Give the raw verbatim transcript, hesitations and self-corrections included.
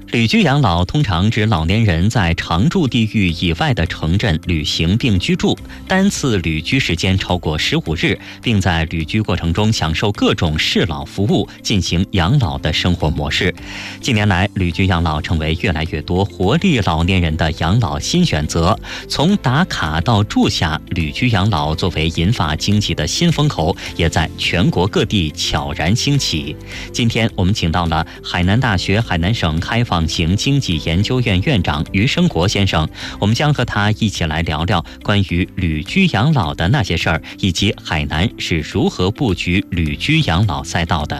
旅居养老通常指老年人在常住地域以外的城镇旅行并居住，单次旅居时间超过十五日，并在旅居过程中享受各种适老服务，进行养老的生活模式。近年来，旅居养老成为越来越多活力老年人的养老新选择。从打卡到住下，旅居养老作为银发经济的新风口，也在全国各地悄然兴起。今天我们请到了海南大学海南省开放型经济研究院院长余生国先生，我们将和他一起来聊聊关于旅居养老的那些事儿，以及海南是如何布局旅居养老赛道的。